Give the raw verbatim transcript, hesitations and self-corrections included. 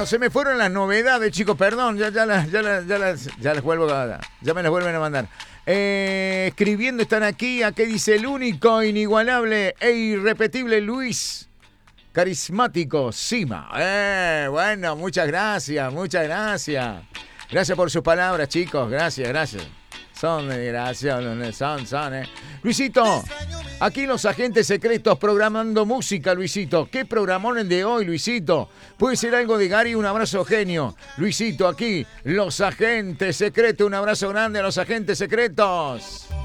Bueno, se me fueron las novedades, chicos, perdón, ya, ya, las, ya, las, ya, las, ya las vuelvo a, ya me las vuelven a mandar. Eh, escribiendo están aquí, ¿a qué dice el único, inigualable e irrepetible Luis? Carismático, Sima. Eh, bueno, muchas gracias, muchas gracias. Gracias por sus palabras, chicos, gracias, gracias. Son de gracia, son, son, eh. Luisito, aquí los agentes secretos programando música, Luisito. ¿Qué programón el de hoy, Luisito? Puede ser algo de Gary, un abrazo genio. Luisito, aquí, los agentes secretos, un abrazo grande a los agentes secretos.